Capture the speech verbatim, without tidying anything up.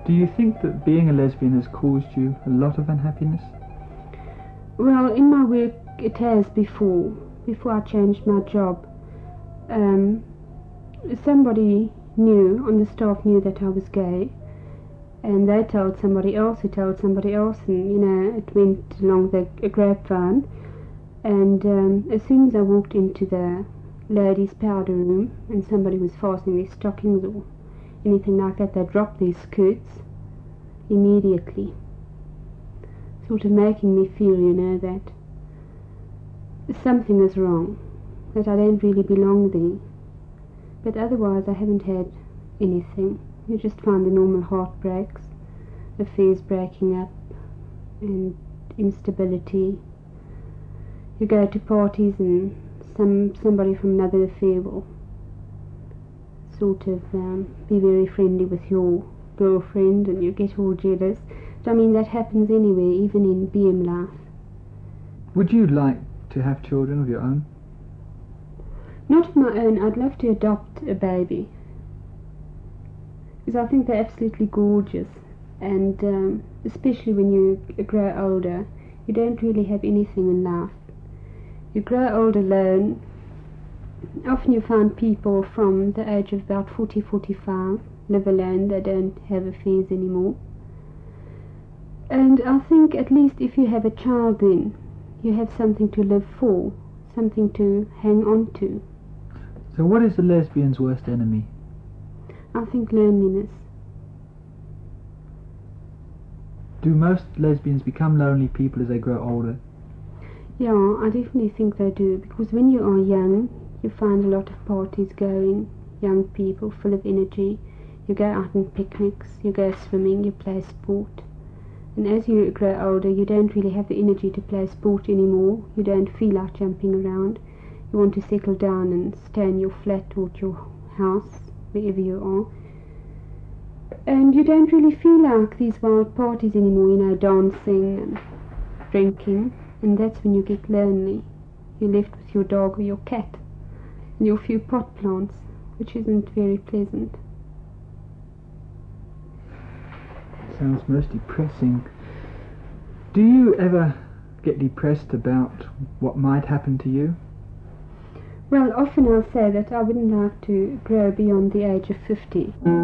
Do you think that being a lesbian has caused you a lot of unhappiness? Well, in my work it has before. Before I changed my job. Um, somebody knew, on the staff knew that I was gay, and they told somebody else who told somebody else, and you know, it went along the grapevine. And um, as soon as I walked into the ladies' powder room and somebody was fastening their stockings or anything like that, they dropped their skirts immediately, sort of making me feel, you know, that something is wrong, that I don't really belong there. But otherwise I haven't had anything. You just find the normal heartbreaks, affairs breaking up, and instability. You go to parties and some somebody from another affair will sort of um, be very friendly with your girlfriend, and you get all jealous. So, I mean, that happens anywhere, even in B M life. Would you like to have children of your own? Not of my own. I'd love to adopt a baby, because I think they're absolutely gorgeous, and um, especially when you grow older, you don't really have anything in life. You grow old alone. Often you find people from the age of about forty, forty-five live alone. They don't have affairs anymore. And I think at least if you have a child, then you have something to live for, something to hang on to. So what is the lesbian's worst enemy? I think loneliness. Do most lesbians become lonely people as they grow older? Yeah, I definitely think they do, because when you are young, you find a lot of parties going, young people full of energy. You go out on picnics, you go swimming, you play sport. And as you grow older, you don't really have the energy to play sport anymore. You don't feel like jumping around. You want to settle down and stay in your flat or at your house, wherever you are. And you don't really feel like these wild parties anymore, you know, dancing and drinking. And that's when you get lonely. You're left with your dog or your cat and your few pot plants, which isn't very pleasant. Sounds most depressing. Do you ever get depressed about what might happen to you? Well, often I'll say that I wouldn't like to grow beyond the age of fifty.